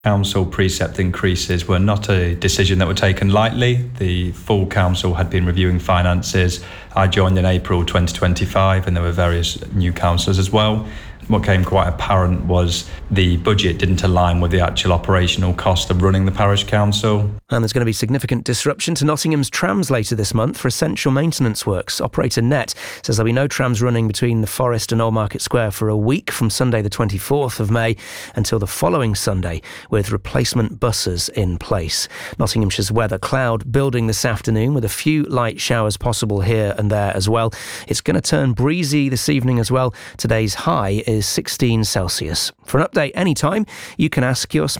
Council precept increases were not a decision that were taken lightly. The full council had been reviewing finances. I joined in April 2025 and there were various new councillors as well. What became quite apparent was the budget didn't align with the actual operational cost of running the parish council. And there's going to be significant disruption to Nottingham's trams later this month for essential maintenance works. Operator Net says there'll be no trams running between the Forest and Old Market Square for a week from Sunday the 24th of May until the following Sunday, with replacement buses in place. Nottinghamshire's weather: cloud building this afternoon with a few light showers possible here and there as well. It's going to turn breezy this evening as well. Today's high is 16 Celsius. For an update anytime, you can ask your smart